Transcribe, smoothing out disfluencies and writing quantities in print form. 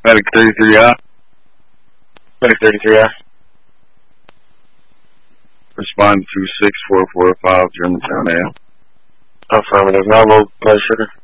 Medic 33F. Medic 33F. Respond to 6445 Germantown A. Affirmative. Now low blood sugar.